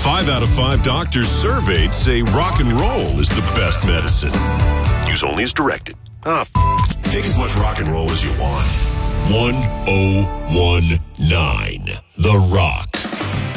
5 out of 5 doctors surveyed say rock and roll is the best medicine. Use only as directed. Take as much rock and roll as you want. 1019 The Rock.